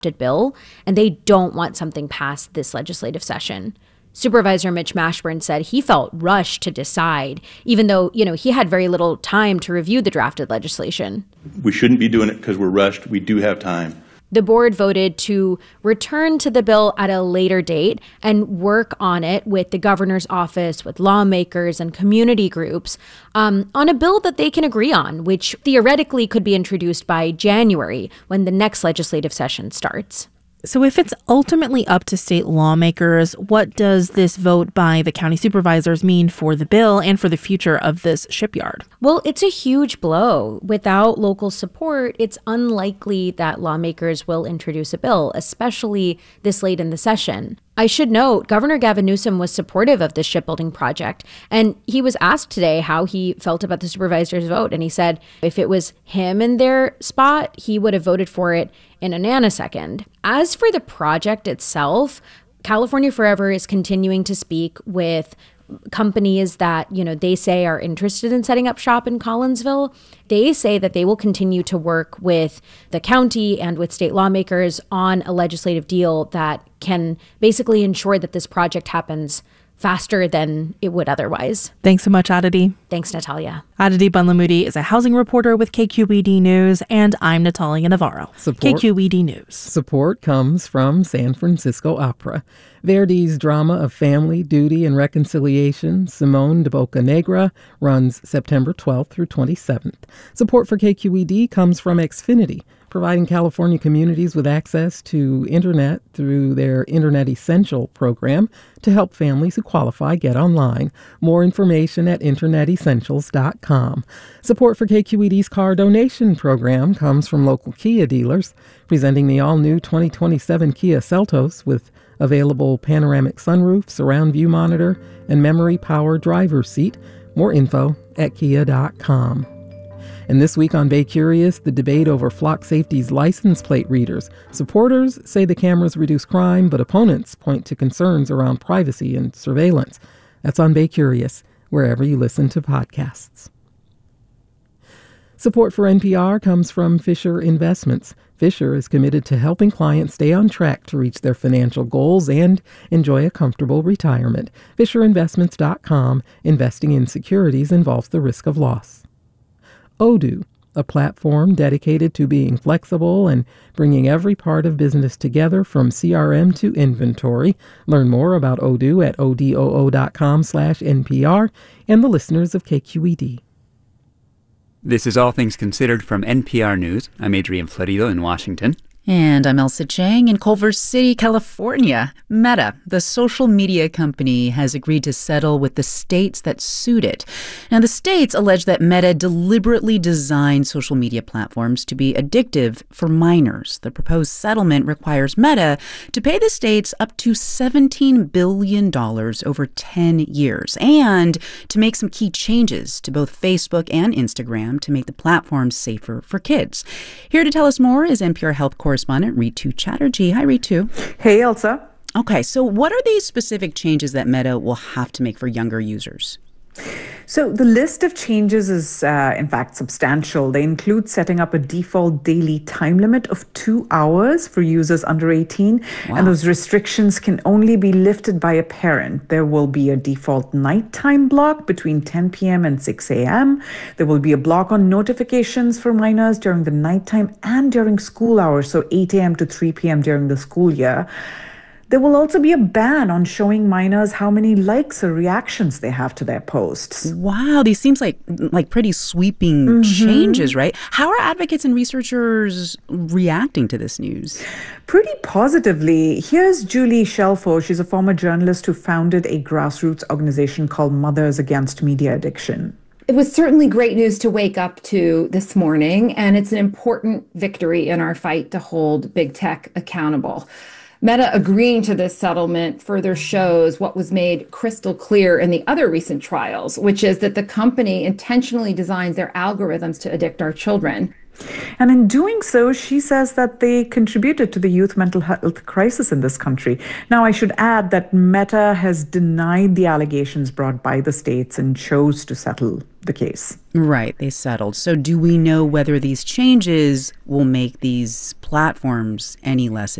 bill, and they don't want something passed this legislative session. Supervisor Mitch Mashburn said he felt rushed to decide, even though, he had very little time to review the drafted legislation. We shouldn't be doing it because we're rushed. We do have time. The board voted to return to the bill at a later date and work on it with the governor's office, with lawmakers and community groups on a bill that they can agree on, which theoretically could be introduced by January when the next legislative session starts. So if it's ultimately up to state lawmakers, what does this vote by the county supervisors mean for the bill and for the future of this shipyard? Well, it's a huge blow. Without local support, it's unlikely that lawmakers will introduce a bill, especially this late in the session. I should note, Governor Gavin Newsom was supportive of this shipbuilding project, and he was asked today how he felt about the supervisor's vote, and he said if it was him in their spot, he would have voted for it in a nanosecond. As for the project itself, California Forever is continuing to speak with companies that, they say are interested in setting up shop in Collinsville. They say that they will continue to work with the county and with state lawmakers on a legislative deal that can basically ensure that this project happens faster than it would otherwise. Thanks so much, Aditi. Thanks, Natalia. Aditi Bunlamudi is a housing reporter with KQED News, and I'm Natalia Navarro. KQED News. Support comes from San Francisco Opera. Verdi's drama of family, duty, and reconciliation, Simón de Bocanegra, runs September 12th through 27th. Support for KQED comes from Xfinity, providing California communities with access to internet through their Internet Essential program to help families who qualify get online. More information at internetessentials.com. Support for KQED's car donation program comes from local Kia dealers, presenting the all-new 2027 Kia Seltos with available panoramic sunroof, surround view monitor, and memory power driver's seat. More info at kia.com. And this week on Bay Curious, the debate over Flock Safety's license plate readers. Supporters say the cameras reduce crime, but opponents point to concerns around privacy and surveillance. That's on Bay Curious, wherever you listen to podcasts. Support for NPR comes from Fisher Investments. Fisher is committed to helping clients stay on track to reach their financial goals and enjoy a comfortable retirement. FisherInvestments.com. Investing in securities involves the risk of loss. Odoo, a platform dedicated to being flexible and bringing every part of business together from CRM to inventory. Learn more about Odoo at odoo.com/NPR and the listeners of KQED. This is All Things Considered from NPR News. I'm Adrian Florido in Washington. And I'm Elsa Chang in Culver City, California. Meta, the social media company, has agreed to settle with the states that sued it. Now, the states allege that Meta deliberately designed social media platforms to be addictive for minors. The proposed settlement requires Meta to pay the states up to $17 billion over 10 years and to make some key changes to both Facebook and Instagram to make the platforms safer for kids. Here to tell us more is NPR Health correspondent Ritu Chatterjee. Hi, Ritu. Hey, Elsa. Okay, so what are these specific changes that Meta will have to make for younger users? So the list of changes is, in fact, substantial. They include setting up a default daily time limit of 2 hours for users under 18. Wow. And those restrictions can only be lifted by a parent. There will be a default nighttime block between 10 p.m. and 6 a.m. There will be a block on notifications for minors during the nighttime and during school hours, so 8 a.m. to 3 p.m. during the school year. There will also be a ban on showing minors how many likes or reactions they have to their posts. Wow, these seems like pretty sweeping changes, right? How are advocates and researchers reacting to this news? Pretty positively. Here's Julie Shelfo. She's a former journalist who founded a grassroots organization called Mothers Against Media Addiction. It was certainly great news to wake up to this morning, and it's an important victory in our fight to hold big tech accountable. Meta agreeing to this settlement further shows what was made crystal clear in the other recent trials, which is that the company intentionally designs their algorithms to addict our children. And in doing so, she says that they contributed to the youth mental health crisis in this country. Now, I should add that Meta has denied the allegations brought by the states and chose to settle. the case. Right, they settled. So do we know whether these changes will make these platforms any less